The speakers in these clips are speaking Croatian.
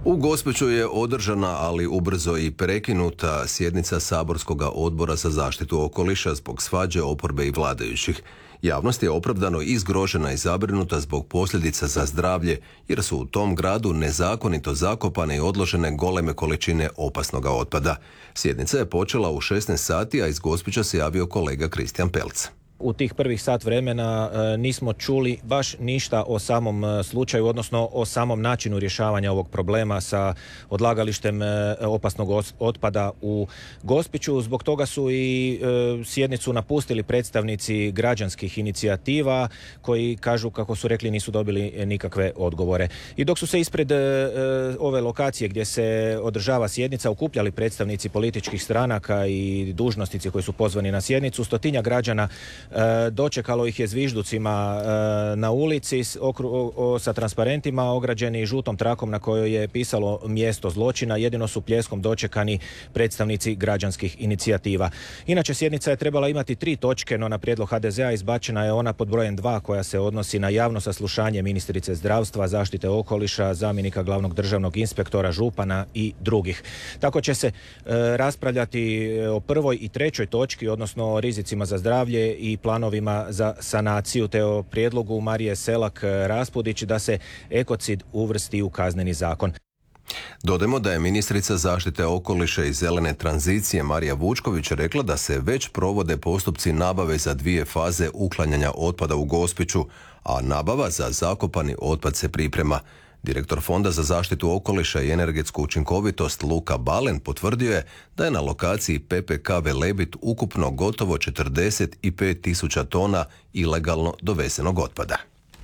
U Gospiću je održana, ali ubrzo i prekinuta sjednica Saborskog odbora za zaštitu okoliša zbog svađe oporbe i vladajućih. Javnost je opravdano i zgrožena i zabrinuta zbog posljedica za zdravlje, jer su u tom gradu nezakonito zakopane i odložene goleme količine opasnog otpada. Sjednica je počela u 16 sati, a iz Gospića se javio kolega Kristijan Pelc. U tih prvih sat vremena nismo čuli baš ništa o samom slučaju, odnosno o samom načinu rješavanja ovog problema sa odlagalištem opasnog otpada u Gospiću. Zbog toga su i sjednicu napustili predstavnici građanskih inicijativa koji kažu, kako su rekli, nisu dobili nikakve odgovore. I dok su se ispred ove lokacije gdje se održava sjednica okupljali predstavnici političkih stranaka i dužnosnici koji su pozvani na sjednicu, 100-tinjak građana dočekalo ih je zvižducima na ulici sa transparentima ograđeni žutom trakom na kojoj je pisalo mjesto zločina. Jedino su pljeskom dočekani predstavnici građanskih inicijativa. Inače, sjednica je trebala imati 3 točke, no na prijedlog HDZ-a izbačena je ona pod brojem 2 koja se odnosi na javno saslušanje ministrice zdravstva, zaštite okoliša, zamjenika glavnog državnog inspektora, župana i drugih. Tako će se raspravljati o 1. i 3. točki, odnosno o rizicima za zdravlje i planovima za sanaciju, te o prijedlogu Marije Selak-Raspudić da se ekocid uvrsti u kazneni zakon. Dodajmo da je ministrica zaštite okoliša i zelene tranzicije Marija Vučković rekla da se već provode postupci nabave za 2 faze uklanjanja otpada u Gospiću, a nabava za zakopani otpad se priprema. Direktor Fonda za zaštitu okoliša i energetsku učinkovitost Luka Balen potvrdio je da je na lokaciji PPK Velebit ukupno gotovo 45.000 tona ilegalno dovezenog otpada.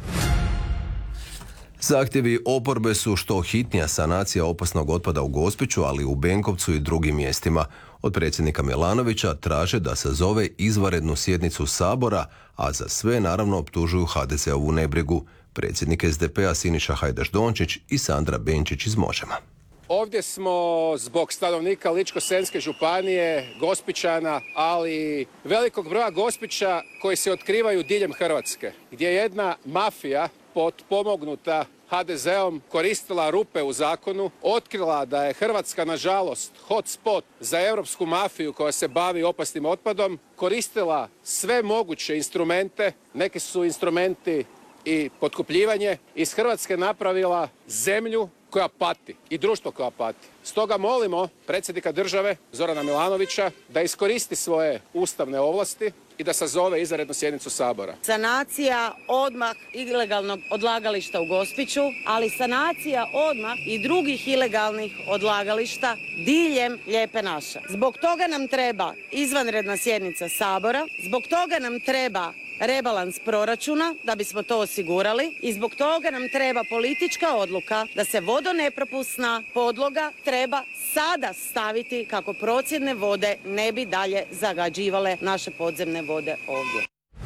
Zahtjevi oporbe su što hitnija sanacija opasnog otpada u Gospiću, ali u Benkovcu i drugim mjestima. Od predsjednika Milanovića traže da sazove izvanrednu sjednicu Sabora, a za sve naravno optužuju HDZ-ovu nebrigu. Predsjednik SDP-a Siniša Hajdaš-Dončić i Sandra Benčić iz Možema. Ovdje smo zbog stanovnika Ličko-senjske županije, Gospićana, ali velikog broja Gospića koji se otkrivaju diljem Hrvatske, gdje je jedna mafija potpomognuta HDZ-om koristila rupe u zakonu, otkrila da je Hrvatska, nažalost, hotspot za europsku mafiju koja se bavi opasnim otpadom, koristila sve moguće instrumente, neki su instrumenti i potkupljivanje, iz Hrvatske napravila zemlju koja pati i društvo koja pati. Stoga molimo predsjednika države Zorana Milanovića da iskoristi svoje ustavne ovlasti i da sazove izvanrednu sjednicu Sabora. Sanacija odmah ilegalnog odlagališta u Gospiću, ali sanacija odmah i drugih ilegalnih odlagališta diljem Lijepe naše. Zbog toga nam treba izvanredna sjednica Sabora, zbog toga nam treba rebalans proračuna da bismo to osigurali i zbog toga nam treba politička odluka da se vodonepropusna podloga treba sada staviti kako procjedne vode ne bi dalje zagađivale naše podzemne vode ovdje.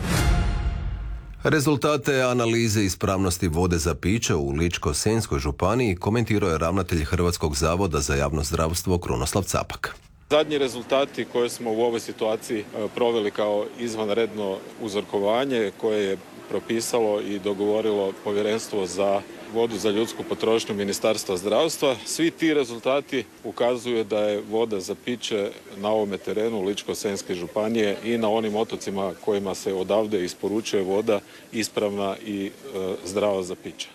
Rezultate analize ispravnosti vode za piće u Ličko-senjskoj županiji komentirao je ravnatelj Hrvatskog zavoda za javno zdravstvo Krunoslav Capak. Zadnji rezultati koje smo u ovoj situaciji proveli kao izvanredno uzorkovanje koje je propisalo i dogovorilo Povjerenstvo za vodu za ljudsku potrošnju Ministarstva zdravstva. Svi ti rezultati ukazuju da je voda za piće na ovome terenu Ličko-senjske županije i na onim otocima kojima se odavde isporučuje voda ispravna i zdrava za piće.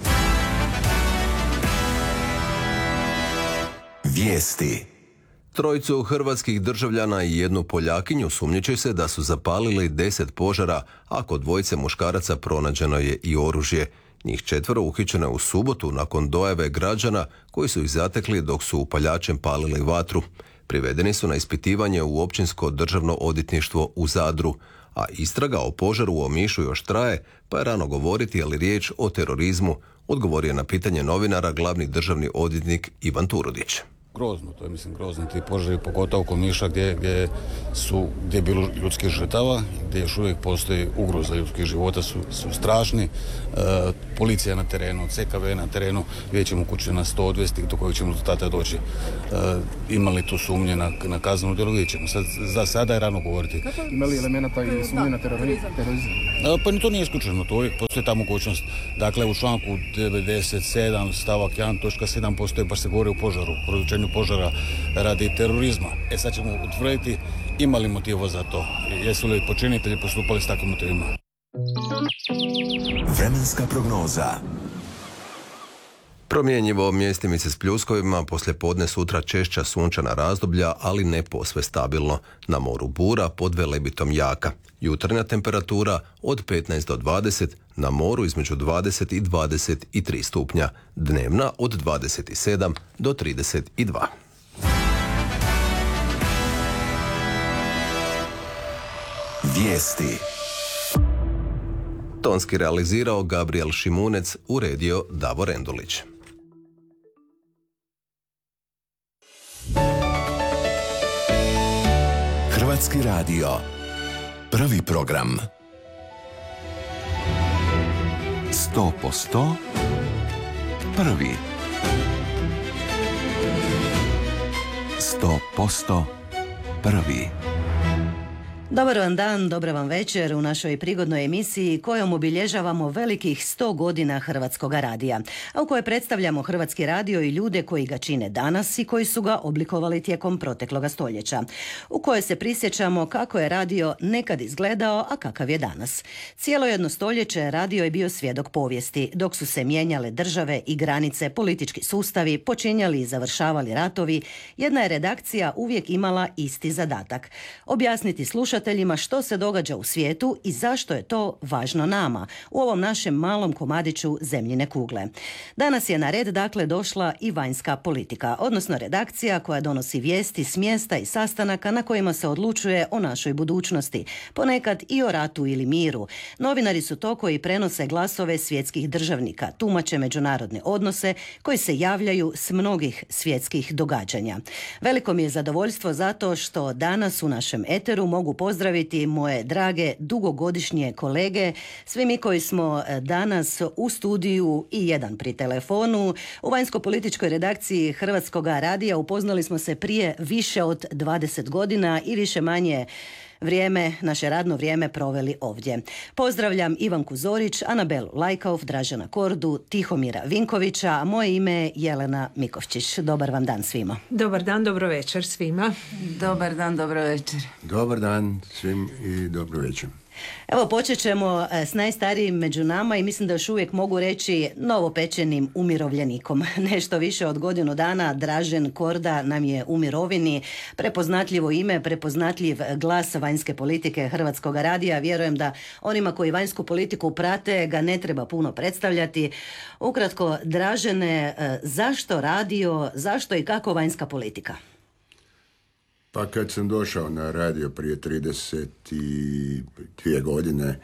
Vijesti. Trojicu hrvatskih državljana i jednu Poljakinju sumnjiči se da su zapalili 10 požara, a kod 2 muškaraca pronađeno je i oružje. Njih 4 uhićeno je u subotu nakon dojave građana koji su ih zatekli dok su upaljačem palili vatru. Privedeni su na ispitivanje u Općinsko državno odvjetništvo u Zadru, a istraga o požaru u Omišu još traje, pa je rano govoriti je li riječ o terorizmu, odgovorio je na pitanje novinara glavni državni odvjetnik Ivan Turudić. grozno, to je mislim grozno, ti požari pogotovo kod Niša gdje je bilo ljudskih žrtava, gdje još uvijek postoji ugroza ljudskih života su strašni. Policija je na terenu, CKV je na terenu, vidjet ćemo kuće nas to odvesti do kojeg ćemo rezultata doći. Ima li tu sumnje na kazneno djelo, vidjet ćemo. Za sada je rano govoriti. Ima li elemenata i sumnje na terorizam? Pa ni to nije isključeno, to uvijek postoji ta mogućnost. Dakle, u članku 97 stavak 1 točka 7 postoji, baš se govori o požaru, produčenju požara radi terorizma. Sad ćemo utvrditi ima li motiva za to, jesu li počinitelji postupali s takvim motivima. Vremenska prognoza. Promjenjivo, mjestimice s pljuskovima, poslijepodne sutra češća sunčana razdoblja, ali ne posve stabilno. Na moru bura, pod Velebitom jaka. Jutarnja temperatura od 15 do 20, na moru između 20 i 23 stupnja. Dnevna od 27 do 32. Vijesti. Tonski realizirao Gabriel Šimunec, uredio Davor Endulić. Hrvatski radio. Prvi program. 100% prvi. 100% prvi. Dobar vam dan, dobra vam večer u našoj prigodnoj emisiji kojom obilježavamo velikih 100 godina Hrvatskoga radija, a u kojoj predstavljamo Hrvatski radio i ljude koji ga čine danas i koji su ga oblikovali tijekom protekloga stoljeća, u kojoj se prisjećamo kako je radio nekad izgledao, a kakav je danas. Cijelo jedno stoljeće radio je bio svjedok povijesti, dok su se mijenjale države i granice, politički sustavi, počinjali i završavali ratovi, jedna je redakcija uvijek imala isti zadatak: objasniti slušateljima što se događa u svijetu i zašto je to važno nama, u ovom našem malom komadiću zemljine kugle. Danas je na red dakle došla i vanjska politika, odnosno redakcija koja donosi vijesti s mjesta i sastanaka na kojima se odlučuje o našoj budućnosti, ponekad i o ratu ili miru. Novinari su to koji prenose glasove svjetskih državnika, tumače međunarodne odnose, koji se javljaju s mnogih svjetskih događanja. Veliko mi je zadovoljstvo zato što danas u našem eteru mogu pozdraviti moje drage dugogodišnje kolege, svi mi koji smo danas u studiju i jedan pri telefonu. U vanjsko-političkoj redakciji Hrvatskoga radija upoznali smo se prije više od 20 godina i više manje vrijeme, naše radno vrijeme proveli ovdje. Pozdravljam Ivanku Zorić, Anabelu Lajkov, Dražena Kordu, Tihomira Vinkovića, a moje ime je Jelena Mikovčić. Dobar vam dan svima. Dobar dan, dobro večer svima. Dobar dan, dobro večer. Dobar dan svim i dobro večer. Evo, počet ćemo s najstarijim među nama i mislim da još uvijek mogu reći novopečenim umirovljenikom. Nešto više od godinu dana Dražen Korda nam je u mirovini. Prepoznatljivo ime, prepoznatljiv glas vanjske politike Hrvatskoga radija. Vjerujem da onima koji vanjsku politiku prate ga ne treba puno predstavljati. Ukratko, Dražene, zašto radio, zašto i kako vanjska politika? Pa kad sam došao na radio prije 32 godine,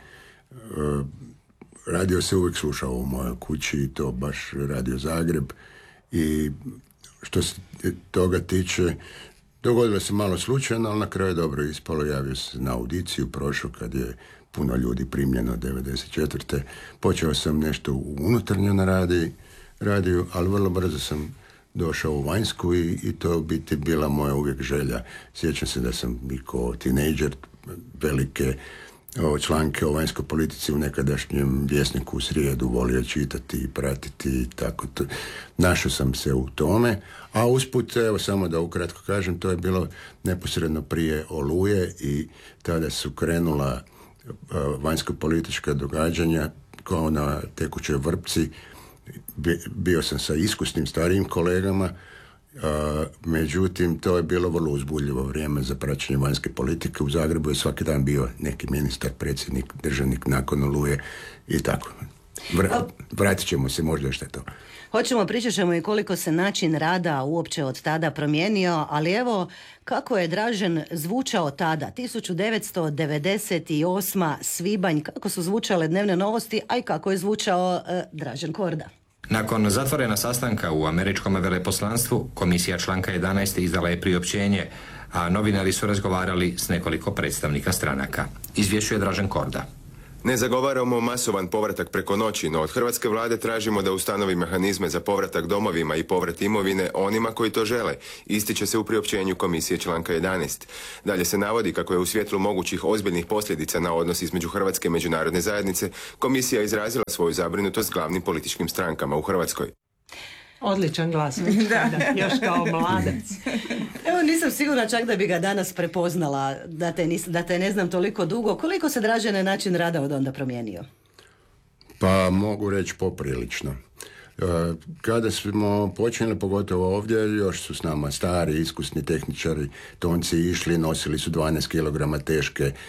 radio se uvijek slušao u mojoj kući i to baš Radio Zagreb. I što se toga tiče, dogodilo se malo slučajno, ali na kraju je dobro ispalo. Javio se na audiciju, prošao kad je puno ljudi primljeno 94. Počeo sam nešto unutarnjo na radiju, ali vrlo brzo sam došao u vanjsku i to biti bila moja uvijek želja. Sjećam se da sam i kao tinejdžer velike članke o vanjskoj politici u nekadašnjem Vjesniku u srijedu volio čitati i pratiti i tako. Našao sam se u tome, a usput, evo samo da ukratko kažem, to je bilo neposredno prije Oluje i tada su krenula vanjsko-politička događanja kao na tekućoj vrpci. Bio sam sa iskusnim starijim kolegama, međutim to je bilo vrlo uzbudljivo vrijeme za praćenje vanjske politike. U Zagrebu je svaki dan bio neki ministar, predsjednik, državnik nakon Oluje i tako. Vratit ćemo se možda još to. Pričat ćemo i koliko se način rada uopće od tada promijenio, ali evo kako je Dražen zvučao tada, 1998. svibanj, kako su zvučale dnevne novosti, a i kako je zvučao Dražen Korda. Nakon zatvorena sastanka u američkom veleposlanstvu, komisija članka 11. izdala je priopćenje, a novinari su razgovarali s nekoliko predstavnika stranaka. Izvješćuje Dražen Korda. Ne zagovaramo masovan povratak preko noći, no od hrvatske vlade tražimo da ustanovi mehanizme za povratak domovima i povrat imovine onima koji to žele, ističe se u priopćenju komisije članka 11. Dalje se navodi kako je u svjetlu mogućih ozbiljnih posljedica na odnos između Hrvatske i međunarodne zajednice komisija izrazila svoju zabrinutost glavnim političkim strankama u Hrvatskoj. Odličan glas, još kao mladac. Evo, nisam sigurna čak da bi ga danas prepoznala, da te ne znam toliko dugo. Koliko se, Dražene, način rada od onda promijenio? Pa mogu reći poprilično. Kada smo počeli, pogotovo ovdje, još su s nama stari, iskusni tehničari, tonci išli, nosili su 12 kg teške